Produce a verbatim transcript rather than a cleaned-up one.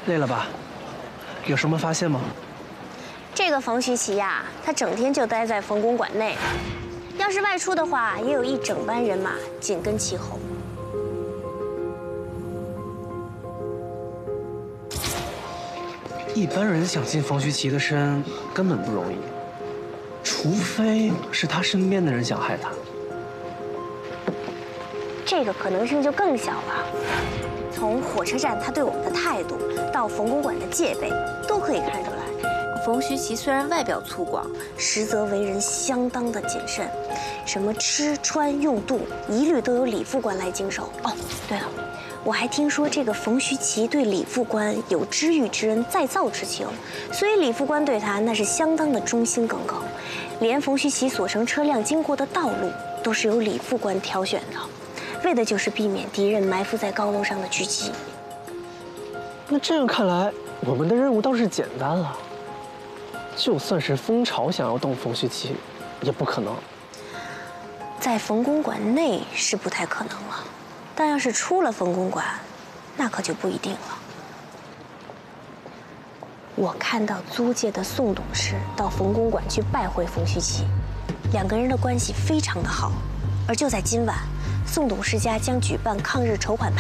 累了吧？有什么发现吗？ 这个冯徐奇呀，他整天就待在冯公馆内，要是外出的话，也有一整班人马紧跟其后。 一般人想进冯徐奇的身根本不容易，除非是他身边的人想害他。 这个可能性就更小了。从火车站他对我们的态度，到冯公馆的戒备，都可以看出来，冯徐奇虽然外表粗犷，实则为人相当的谨慎，什么吃穿用度，一律都由李副官来经手。哦，对了，我还听说这个冯徐奇对李副官有知遇之恩、再造之情，所以李副官对他那是相当的忠心耿耿，连冯徐奇所乘车辆经过的道路，都是由李副官挑选的。为的就是避免敌人埋伏在高楼上的狙击。 那这样看来，我们的任务倒是简单了。就算是蜂巢想要动冯徐奇，也不可能。 在冯公馆内是不太可能了，但要是出了冯公馆，那可就不一定了。我看到租界的宋董事到冯公馆去拜会冯徐奇，两个人的关系非常的好。而就在今晚，宋董事家将举办抗日筹款